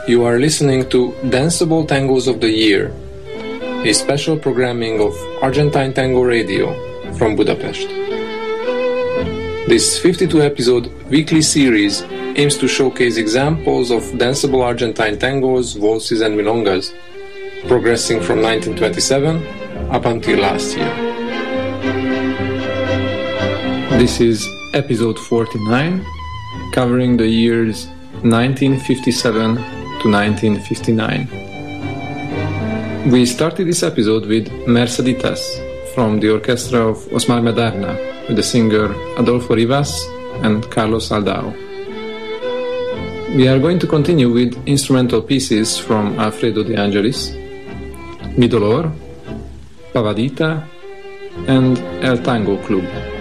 You are listening to Danceable Tangos of the Year, a special programming of Argentine Tango Radio from Budapest. This 52-episode weekly series aims to showcase examples of danceable Argentine tangos, waltzes and milongas, progressing from 1927 up until last year. This is episode 49, covering the years 1957 to 1959. We started this episode with Merceditas from the orchestra of Osmar Medarna with the singer Adolfo Rivas and Carlos Aldao. We are going to continue with instrumental pieces from Alfredo De Angelis, Mi Dolor, Pavadita and El Tango Club.